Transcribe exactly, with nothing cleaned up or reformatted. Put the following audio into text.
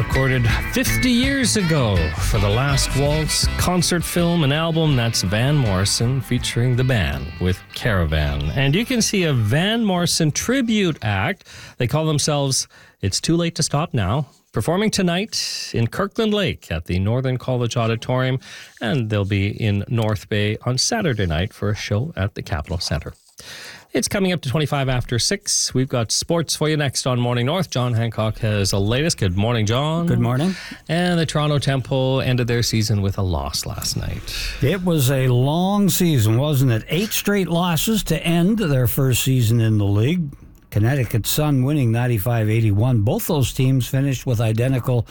recorded fifty years ago for The Last Waltz concert film and album. That's Van Morrison featuring the band with Caravan. And you can see a Van Morrison tribute act. They call themselves It's Too Late to Stop Now, performing tonight in Kirkland Lake at the Northern College Auditorium. And they'll be in North Bay on Saturday night for a show at the Capitol Centre. It's coming up to twenty-five after six. We've got sports for you next on Morning North. John Hancock has the latest. Good morning, John. Good morning. And the Toronto Temple ended their season with a loss last night. It was a long season, wasn't it? Eight straight losses to end their first season in the league. Connecticut Sun winning ninety-five eighty-one. Both those teams finished with identical